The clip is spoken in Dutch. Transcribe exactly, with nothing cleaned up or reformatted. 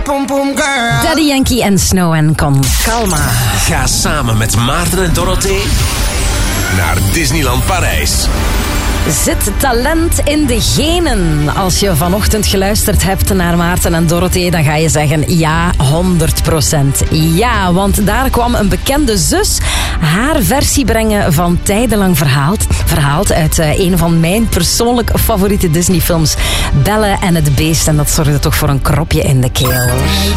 pum pum girl. Daddy Yankee en Snow en Con Calma. Ga samen met Maarten en Dorothee naar Disneyland Parijs. Zit talent in de genen? Als je vanochtend geluisterd hebt naar Maarten en Dorothee, dan ga je zeggen ja, honderd procent. Ja, want daar kwam een bekende zus haar versie brengen van Tijdenlang Verhaald. Verhaald uit uh, een van mijn persoonlijk favoriete Disney-films, Belle en het Beest. En dat zorgde toch voor een kropje in de keel.